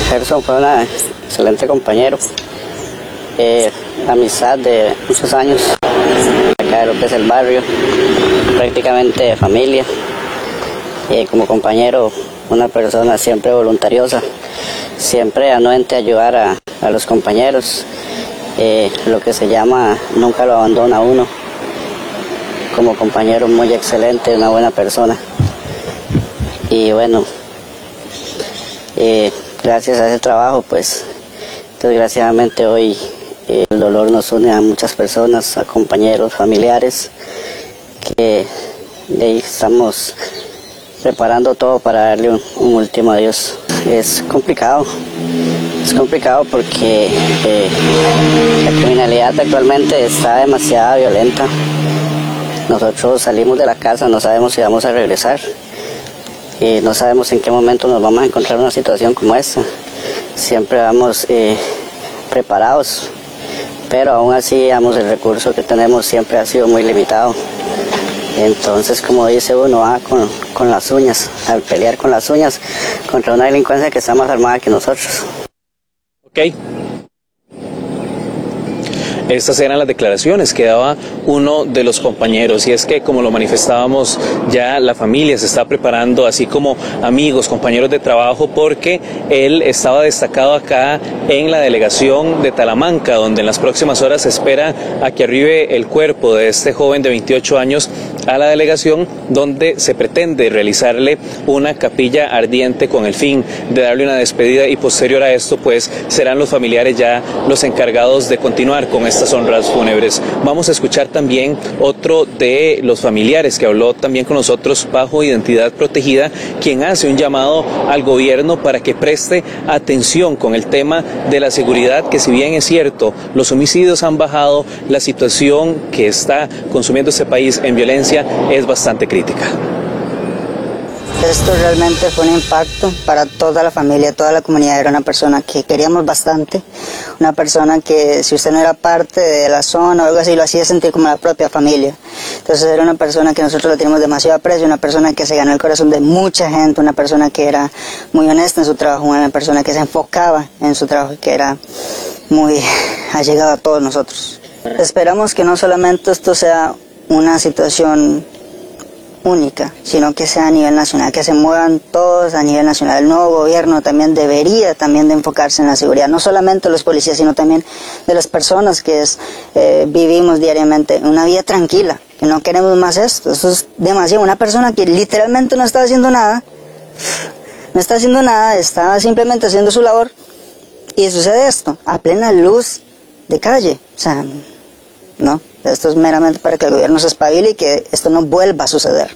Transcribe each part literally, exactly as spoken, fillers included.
Gerson fue un excelente compañero, eh, amistad de muchos años, acá de lo que es el barrio, prácticamente familia, eh, como compañero una persona siempre voluntariosa, siempre anuente a ayudar a, a los compañeros, eh, lo que se llama nunca lo abandona uno, como compañero muy excelente, una buena persona. Y bueno, eh, gracias a ese trabajo, pues, desgraciadamente hoy eh, el dolor nos une a muchas personas, a compañeros, familiares, que de ahí estamos preparando todo para darle un, un último adiós. Es complicado, es complicado porque eh, la criminalidad actualmente está demasiado violenta. Nosotros salimos de la casa, no sabemos si vamos a regresar. Eh, no sabemos en qué momento nos vamos a encontrar en una situación como esta. Siempre vamos eh, preparados, pero aún así, digamos, el recurso que tenemos siempre ha sido muy limitado. Entonces, como dice uno, va con, con las uñas, al pelear con las uñas contra una delincuencia que está más armada que nosotros. Ok. Estas eran las declaraciones que daba uno de los compañeros, y es que, como lo manifestábamos, ya la familia se está preparando, así como amigos, compañeros de trabajo, porque él estaba destacado acá en la delegación de Talamanca, donde en las próximas horas se espera a que arribe el cuerpo de este joven de veintiocho años a la delegación, donde se pretende realizarle una capilla ardiente con el fin de darle una despedida, y posterior a esto, pues, serán los familiares ya los encargados de continuar con este estas honras fúnebres. Vamos a escuchar también otro de los familiares que habló también con nosotros bajo identidad protegida, quien hace un llamado al gobierno para que preste atención con el tema de la seguridad, que si bien es cierto, los homicidios han bajado, la situación que está consumiendo este país en violencia es bastante crítica. Esto realmente fue un impacto para toda la familia, toda la comunidad. Era una persona que queríamos bastante, una persona que si usted no era parte de la zona o algo así, lo hacía sentir como la propia familia. Entonces era una persona que nosotros le teníamos demasiado aprecio, una persona que se ganó el corazón de mucha gente, una persona que era muy honesta en su trabajo, una persona que se enfocaba en su trabajo y que era muy allegado a todos nosotros. Esperamos que no solamente esto sea una situación única, sino que sea a nivel nacional, que se muevan todos a nivel nacional. El nuevo gobierno también debería también de enfocarse en la seguridad, no solamente los policías, sino también de las personas que es, eh, vivimos diariamente una vida tranquila, que no queremos más esto. Esto es demasiado. Una persona que literalmente no está haciendo nada, no está haciendo nada, está simplemente haciendo su labor, y sucede esto, a plena luz de calle. O sea, no, esto es meramente para que el gobierno se espabile y que esto no vuelva a suceder.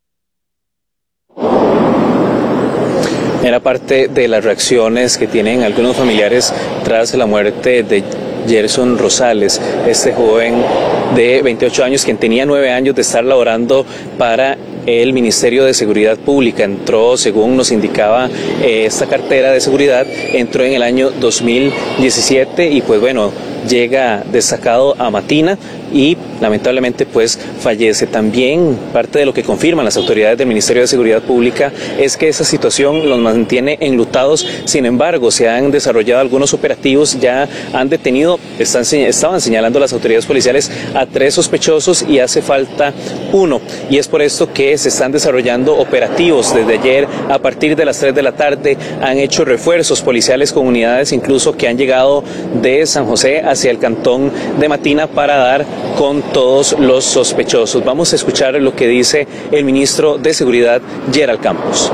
Era parte de las reacciones que tienen algunos familiares tras la muerte de Gerson Rosales, este joven de veintiocho años, quien tenía nueve años de estar laborando para el Ministerio de Seguridad Pública. Entró, según nos indicaba eh, esta cartera de seguridad, entró en el año dos mil diecisiete y pues bueno, llega destacado a Matina y lamentablemente pues fallece. También parte de lo que confirman las autoridades del Ministerio de Seguridad Pública es que esa situación los mantiene enlutados. Sin embargo, se han desarrollado algunos operativos, ya han detenido, están, estaban señalando las autoridades policiales a tres sospechosos y hace falta uno, y es por esto que se están desarrollando operativos desde ayer a partir de las tres de la tarde. Han hecho refuerzos policiales con unidades incluso que han llegado de San José hacia el cantón de Matina para dar con todos los sospechosos. Vamos a escuchar lo que dice el ministro de Seguridad, Gerald Campos.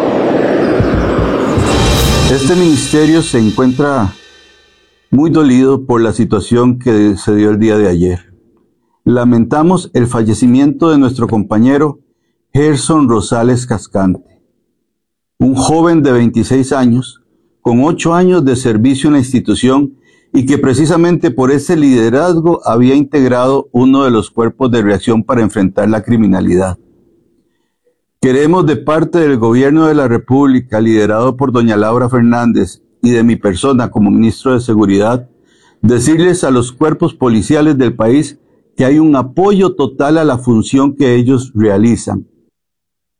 Este ministerio se encuentra muy dolido por la situación que se dio el día de ayer. Lamentamos el fallecimiento de nuestro compañero Gerson Rosales Cascante, un joven de veintiséis años, con ocho años de servicio en la institución, y que precisamente por ese liderazgo había integrado uno de los cuerpos de reacción para enfrentar la criminalidad. Queremos, de parte del Gobierno de la República, liderado por doña Laura Fernández, y de mi persona como ministro de Seguridad, decirles a los cuerpos policiales del país que hay un apoyo total a la función que ellos realizan.